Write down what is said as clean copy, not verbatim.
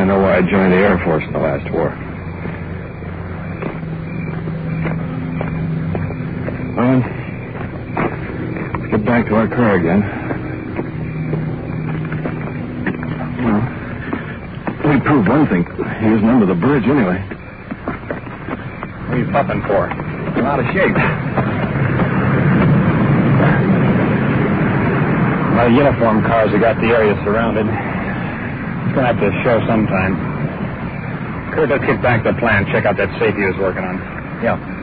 to know why I joined the Air Force in the last war. Well, let's get back to our car again. Well, we proved one thing. He isn't under the bridge anyway. What are you puffing for? I'm out of shape. My uniform cars have got the area surrounded. It's going to have to show sometime. Kurt, let's get back to the plan. Check out that safe he was working on. Yeah.